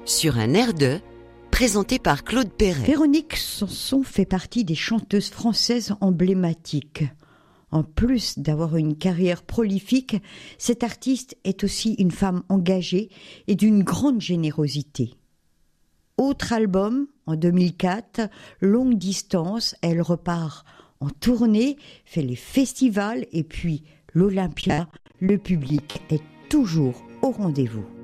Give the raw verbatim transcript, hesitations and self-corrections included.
sur un air de, présenté par Claude Perret. Véronique Sanson fait partie des chanteuses françaises emblématiques. En plus d'avoir une carrière prolifique, cette artiste est aussi une femme engagée et d'une grande générosité. Autre album, en deux mille quatre, Longue Distance, elle repart en tournée, fait les festivals et puis l'Olympia. Le public est toujours au rendez-vous.